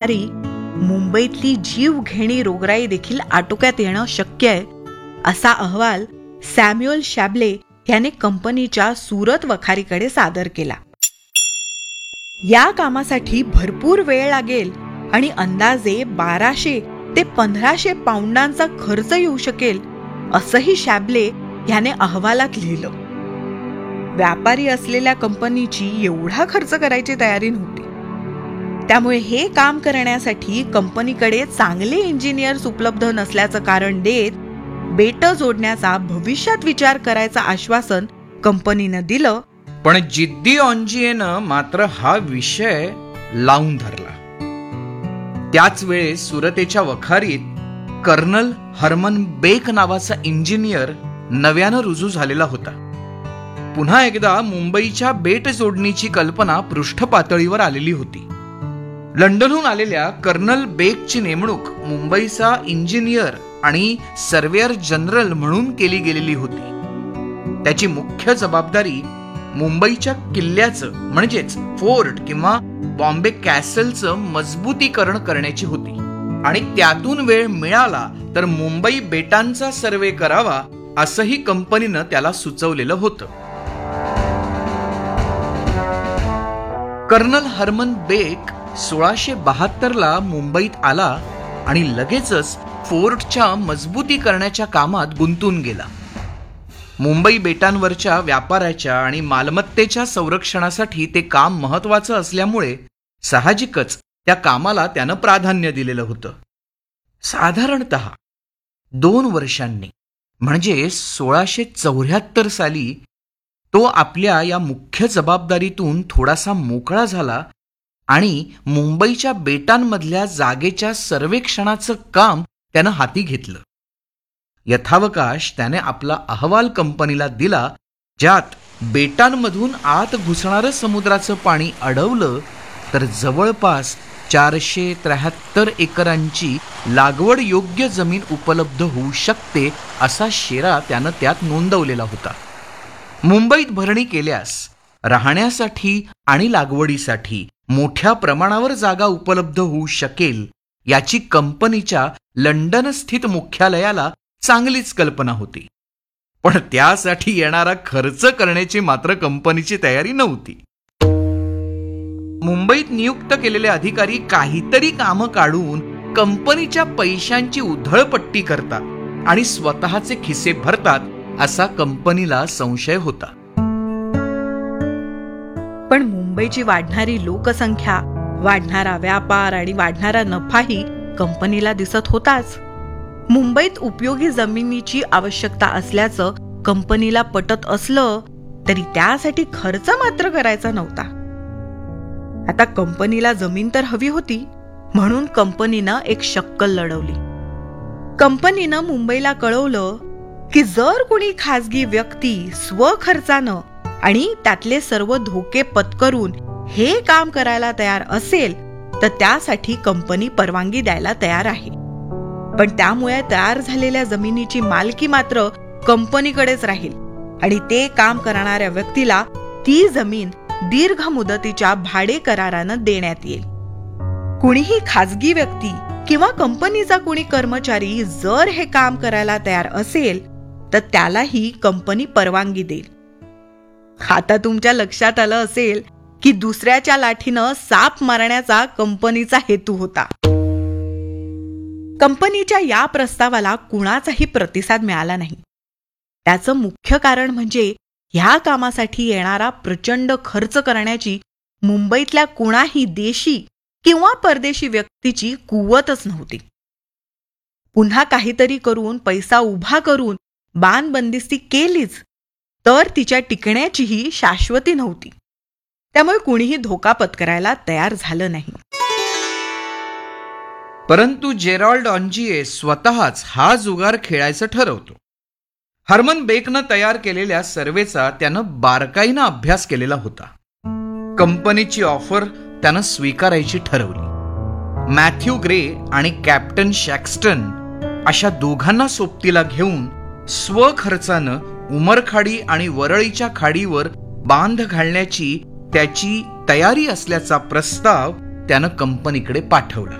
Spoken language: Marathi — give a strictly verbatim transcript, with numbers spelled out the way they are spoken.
येणारी मुंबईतली जीवघेणी रोगराई देखील आटोक्यात येणं शक्य आहे, असा अहवाल सॅम्युअल शॅबले याने कंपनीच्या सुरत वखारीकडे सादर केला. या कामासाठी भरपूर वेळ लागेल आणि अंदाजे बाराशे ते पंधराशे पाऊंडांचा खर्च येऊ शकेल, असंही शॅबले याने अहवालात लिहिलं. व्यापारी असलेल्या कंपनीची एवढा खर्च करायची तयारी नव्हती. त्यामुळे हे काम करण्यासाठी कंपनीकडे चांगले इंजिनियर्स उपलब्ध नसल्याचं कारण देत बेटं जोडण्याचा भविष्यात विचार करायचं आश्वासन कंपनीनं दिलं. पण जिद्दी ऑन्जिएनं मात्र हा विषय लावून धरला. त्याच वेळेस सुरतेच्या वखारीत कर्नल हर्मन बेक नावाचा इंजिनियर नव्यानं रुजू झालेला होता. पुन्हा एकदा मुंबईच्या बेट जोडणीची कल्पना पृष्ठपातळीवर आलेली होती. लंडनहून आलेल्या कर्नल बेकची नेमणूक मुंबईचा इंजिनियर आणि सर्वेयर जनरल म्हणून केली गेलेली होती. त्याची मुख्य जबाबदारी मुंबईच्या किल्ल्याचं म्हणजेच फोर्ट किंवा बॉम्बे कॅसलचं मजबूतीकरण करण्याची होती आणि त्यातून वेळ मिळाला तर मुंबई बेटांचा सर्वे करावा असंही कंपनीनं त्याला सुचवलेलं होतं. कर्नल हर्मन बेक सोळाशे बहात्तर ला मुंबईत आला आणि लगेचच फोर्टच्या मजबूतीकरणाच्या कामात गुंतून गेला. मुंबई बेटांवरच्या व्यापाराच्या आणि मालमत्तेच्या संरक्षणासाठी ते काम महत्वाचं असल्यामुळे साहजिकच त्या कामाला त्यानं प्राधान्य दिलेलं होतं. साधारणतः दोन वर्षांनी म्हणजे सोळाशे चौऱ्याहत्तर साली तो आपल्या या मुख्य जबाबदारीतून थोडासा मोकळा झाला आणि मुंबईच्या बेटांमधल्या जागेच्या सर्वेक्षणाचं काम त्यानं हाती घेतलं. यथावकाश त्याने आपला अहवाल कंपनीला दिला, ज्यात बेटांमधून आत घुसणारं समुद्राचं पाणी अडवलं तर जवळपास चारशे त्र्याहत्तर एकरांची लागवड योग्य जमीन उपलब्ध होऊ शकते असा शेरा त्यानं त्यात नोंदवलेला होता. मुंबईत भरणी केल्यास राहण्यासाठी आणि लागवडीसाठी मोठ्या प्रमाणावर जागा उपलब्ध होऊ शकेल याची कंपनीच्या लंडन स्थित मुख्यालयाला चांगलीच कल्पना होती. पण त्यासाठी येणारा खर्च करण्याची मात्र कंपनीची तयारी नव्हती. मुंबईत नियुक्त केलेले अधिकारी काहीतरी कामं काढून कंपनीच्या पैशांची उधळपट्टी करतात आणि स्वतःचे खिसे भरतात असा कंपनीला संशय होता. पण मुंबईची वाढणारी लोकसंख्या, वाढणारा व्यापार आणि वाढणारा नफाही कंपनीला दिसत होताच. मुंबईत उपयोगी जमिनीची आवश्यकता असल्याचं कंपनीला पटत असलं तरी त्यासाठी खर्च मात्र करायचा नव्हता. आता कंपनीला जमीन तर हवी होती, म्हणून कंपनीनं एक शक्कल लढवली. कंपनीनं मुंबईला कळवलं की जर कोणी खासगी व्यक्ती स्वखर्चानं आणि त्यातले सर्व धोके पत्करून हे काम करायला तयार असेल तर त्यासाठी कंपनी परवानगी द्यायला तयार आहे. पण त्यामुळे तयार झालेल्या जमिनीची मालकी मात्र कंपनीकडेच राहील आणि ते काम करणाऱ्या व्यक्तीला ती जमीन दीर्घ मुदतीच्या भाडे करारानं देण्यात येईल. कुणीही खासगी व्यक्ती किंवा कंपनीचा कुणी कर्मचारी जर हे काम करायला तयार असेल तर त्यालाही कंपनी परवानगी देईल. आता तुमच्या लक्षात आलं असेल की दुसऱ्याच्या लाठीनं साप मारण्याचा कंपनीचा हेतू होता. कंपनीच्या या प्रस्तावाला कुणाचाही प्रतिसाद मिळाला नाही. त्याचं मुख्य कारण म्हणजे ह्या कामासाठी येणारा प्रचंड खर्च करण्याची मुंबईतल्या कुणाही देशी किंवा परदेशी व्यक्तीची कुवतच नव्हती. पुन्हा काहीतरी करून पैसा उभा करून बाणबंदिस्ती केलीच तर तिच्या टिकण्याचीही शाश्वती नव्हती. त्यामुळे कुणीही धोका पत्करायला तयार झालं नाही. परंतु जेरॉल्ड ऑन्जिए स्वतःच हा जुगार खेळायचं ठरवतो. हर्मन बेकनं तयार केलेल्या सर्वेचा त्यानं बारकाईनं अभ्यास केलेला होता. कंपनीची ऑफर त्यानं स्वीकारायची ठरवली. मॅथ्यू ग्रे आणि कॅप्टन शॅक्स्टन अशा दोघांना सोबतीला घेऊन स्वखर्चानं उमरखाडी आणि वरळीच्या खाडीवर बांध घालण्याची त्याची तयारी असल्याचा प्रस्ताव त्यानं कंपनीकडे पाठवला.